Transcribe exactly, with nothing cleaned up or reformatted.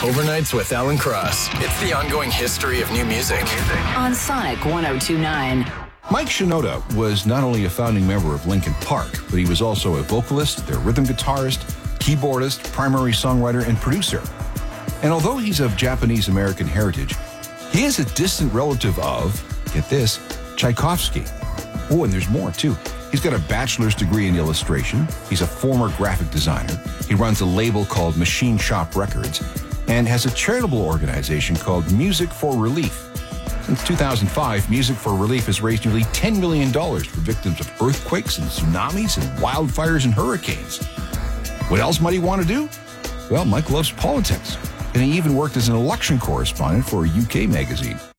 Overnights with Alan Cross. It's the ongoing history of new music. On Sonic one oh two point nine. Mike Shinoda was not only a founding member of Linkin Park, but he was also a vocalist, their rhythm guitarist, keyboardist, primary songwriter, and producer. And although he's of Japanese-American heritage, he is a distant relative of, get this, Tchaikovsky. Oh, and there's more, too. He's got a bachelor's degree in illustration. He's a former graphic designer. He runs a label called Machine Shop Records and has a charitable organization called Music for Relief. Since two thousand five, Music for Relief has raised nearly ten million dollars for victims of earthquakes and tsunamis and wildfires and hurricanes. What else might he want to do? Well, Mike loves politics, and he even worked as an election correspondent for a U K magazine.